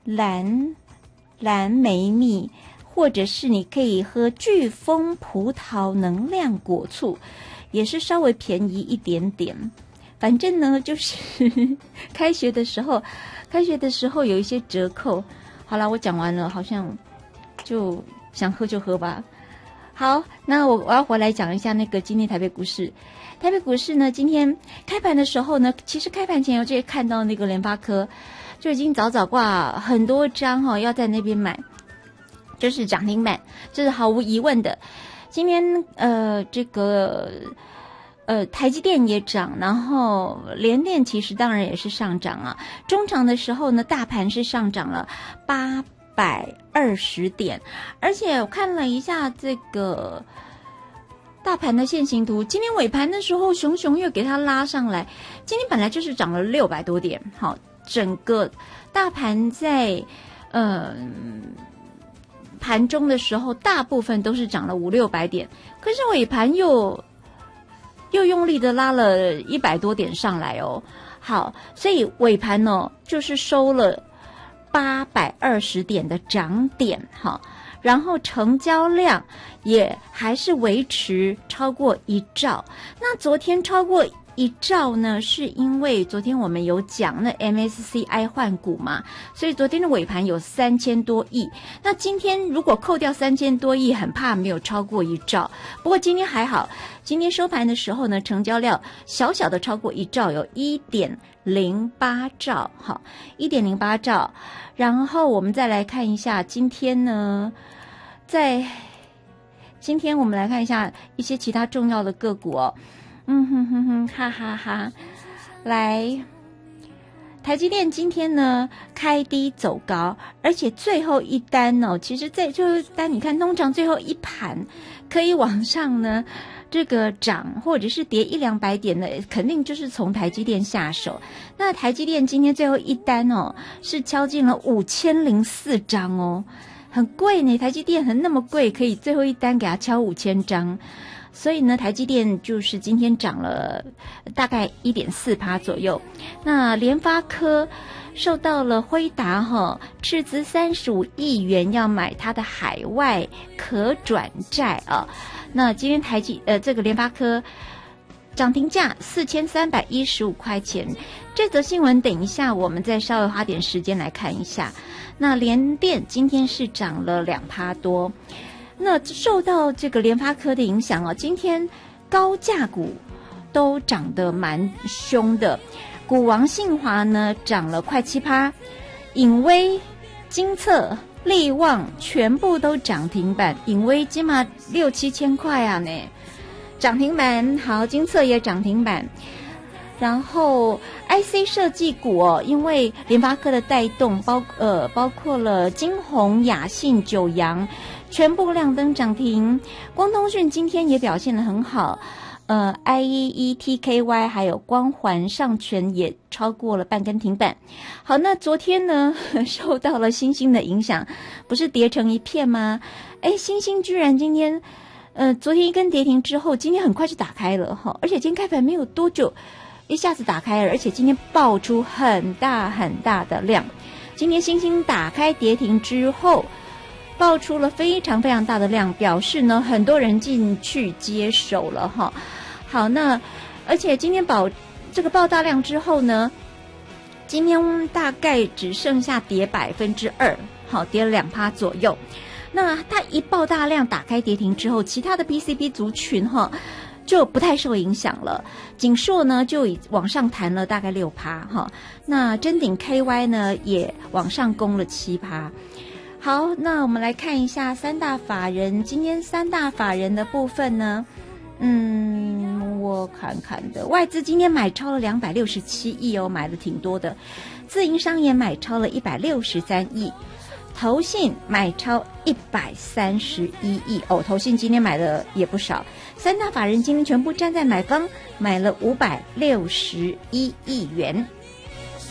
蓝莓蜜，或者是你可以喝巨峰葡萄能量果醋，也是稍微便宜一点点。反正呢，就是开学的时候有一些折扣。好了，我讲完了，好像就想喝就喝吧。好，那我要回来讲一下那个今天台北股市。台北股市呢，今天开盘的时候呢，其实开盘前我就看到那个联发科就已经早挂很多张要在那边买，就是涨停板，这是毫无疑问的。今天这个台积电也涨，然后联电其实当然也是上涨啊。中场的时候呢，大盘是上涨了820点，而且我看了一下这个大盘的线形图，今天尾盘的时候熊熊又给它拉上来，今天本来就是涨了600多点，好，整个大盘在盘中的时候大部分都是涨了500-600点，可是尾盘又用力的拉了100多点上来哦。好，所以尾盘就是收了820点的涨点，好，然后成交量也还是维持超过1兆。那昨天超过1兆呢，是因为昨天我们有讲那 MSCI 换股嘛，所以昨天的尾盘有3000多亿。那今天如果扣掉3000多亿，很怕没有超过1兆。不过今天还好，今天收盘的时候呢，成交量小小的超过1兆，有 1.08 兆，好 1.08 兆。然后我们再来看一下今天呢，今天我们来看一下一些其他重要的个股哦。哈哈哈！来，台积电今天呢开低走高，而且最后一单其实在最后一单，你看通常最后一盘可以往上呢这个涨或者是跌100-200点的，肯定就是从台积电下手。那台积电今天最后一单是敲进了5004张哦，很贵呢，台积电那么贵，可以最后一单给它敲5000张。所以呢，台积电就是今天涨了大概1.4%左右。那联发科受到了辉达斥资35亿元要买它的海外可转债啊。那今天这个联发科涨停价4315块钱。这则新闻等一下我们再稍微花点时间来看一下。那联电今天是涨了2%多。那受到这个联发科的影响今天高价股都涨得蛮凶的。股王信华呢涨了快7%，颖威、精测、力旺全部都涨停板，颖威起码6-7千块啊呢，涨停板。好，精测也涨停板。然后 IC 设计股因为联发科的带动，包括了金鸿、雅信、九阳全部亮灯涨停。光通讯今天也表现得很好，IEE、TKY 还有光环、上权也超过了半根停板。好，那昨天呢受到了星星的影响，不是跌成一片吗？星星居然今天昨天一根跌停之后，今天很快就打开了而且今天开盘没有多久一下子打开了，而且今天爆出很大很大的量。今天星星打开跌停之后爆出了非常非常大的量，表示呢很多人进去接手了好，那而且今天这个爆大量之后呢，今天大概只剩下跌2%，好，跌了2%左右。那它一爆大量打开跌停之后，其他的 PCB 族群就不太受影响了。景硕呢就往上弹了大概6%那臻鼎 KY 呢也往上攻了7%。好，那我们来看一下三大法人。今天三大法人的部分呢，我看看的，外资今天买超了267亿买的挺多的。自营商也买超了163亿，投信买超131亿投信今天买的也不少。三大法人今天全部站在买方，买了561亿元。